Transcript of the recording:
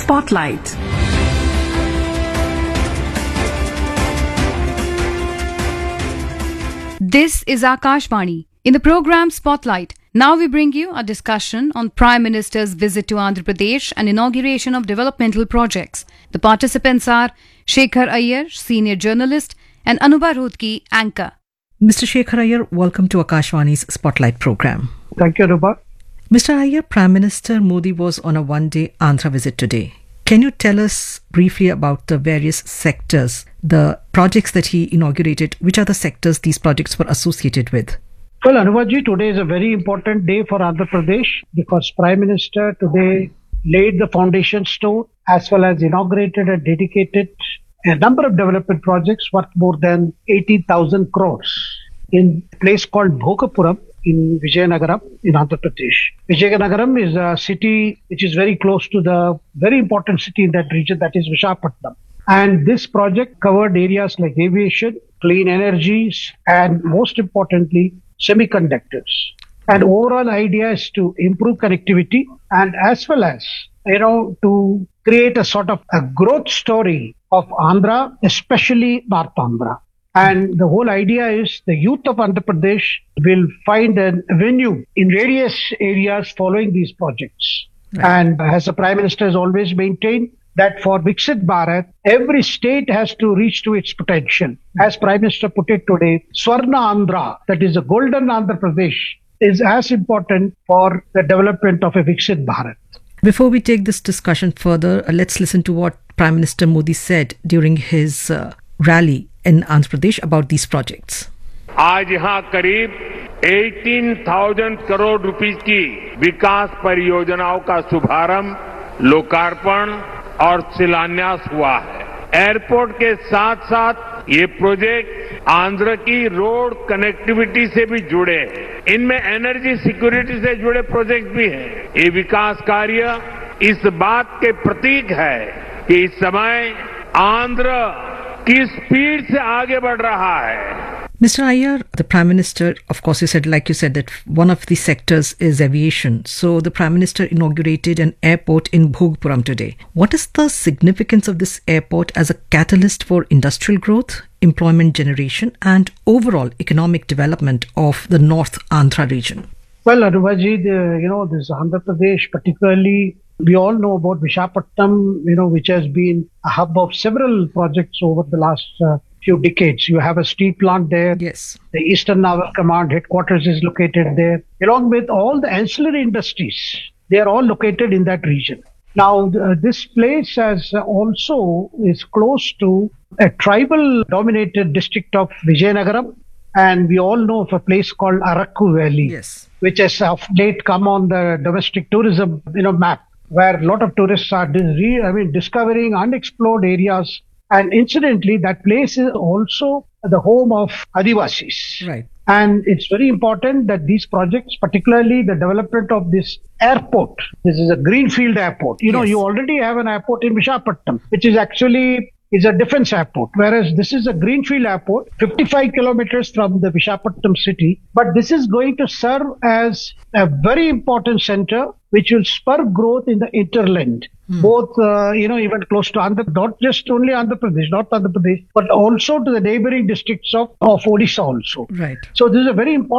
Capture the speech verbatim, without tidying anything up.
Spotlight. This is Akashvani. In the program Spotlight, now we bring you a discussion on Prime Minister's visit to Andhra Pradesh and inauguration of developmental projects. The participants are Shekhar Iyer, senior journalist, and Anubha Rodki, anchor. Mister Shekhar Iyer, welcome to Akashvani's Spotlight program. Thank you, Anubha. Mister Iyer, Prime Minister Modi was on a one-day Andhra visit today. Can you tell us briefly about the various sectors, the projects that he inaugurated? Which are the sectors these projects were associated with? Well, Anubaji, today is a very important day for Andhra Pradesh because Prime Minister today laid the foundation stone as well as inaugurated and dedicated a number of development projects worth more than eighty thousand crores in a place called Bhogapuram in Vijayanagaram in Andhra Pradesh. Vijayanagaram is a city which is very close to the very important city in that region, that is Visakhapatnam. And this project covered areas like aviation, clean energies, and most importantly, semiconductors. And overall idea is to improve connectivity and as well as, you know, to create a sort of a growth story of Andhra, especially North Andhra. And the whole idea is the youth of Andhra Pradesh will find an avenue in various areas following these projects. Right. And as the Prime Minister has always maintained, that for Viksit Bharat, every state has to reach to its potential. As Prime Minister put it today, Swarna Andhra, that is a golden Andhra Pradesh, is as important for the development of a Viksit Bharat. Before we take this discussion further, uh, let's listen to what Prime Minister Modi said during his uh, rally in Andhra Pradesh about these projects. आज यहाँ करीब अठारह हज़ार crore rupees की विकास परियोजनाओं का शुभारंभ, लोकार्पण और शिलान्यास हुआ है। एयरपोर्ट के साथ साथ ये प्रोजेक्ट आंध्र की रोड कनेक्टिविटी से भी जुड़े हैं। इनमें एनर्जी सिक्योरिटी से जुड़े प्रोजेक्ट भी हैं। ये विकास कार्य इस बात के प्रतीक है कि इस समय आंध्र किस स्पीड से आगे बढ़ रहा है। Mister Iyer, the Prime Minister, of course, you said, like you said, that one of the sectors is aviation. So the Prime Minister inaugurated an airport in Bhogapuram today. What is the significance of this airport as a catalyst for industrial growth, employment generation, and overall economic development of the North Andhra region? Well, Anubaji, the, you know, this Andhra Pradesh, particularly, we all know about Visakhapatnam, you know, which has been a hub of several projects over the last uh, few decades. You have a steel plant there. Yes. The Eastern Naval Command headquarters is located there, along with all the ancillary industries. They are all located in that region. Now, uh, this place has uh, also is close to a tribal-dominated district of Vijayanagaram, and we all know of a place called Arakku Valley, yes, which has of late come on the domestic tourism, you know, map, where a lot of tourists are, dis- I mean, discovering unexplored areas. And incidentally, that place is also the home of Adivasis. Right. And it's very important that these projects, particularly the development of this airport, this is a greenfield airport. You know, Yes. you already have an airport in Visakhapatnam, which is actually is a defense airport, whereas this is a greenfield airport, fifty-five kilometers from the Visakhapatnam city. But this is going to serve as a very important center, which will spur growth in the hinterland. Hmm. Both, uh, you know, even close to Andhra, not just only Andhra Pradesh, not Andhra Pradesh, but also to the neighboring districts of, of Odisha also. Right. So this is a very important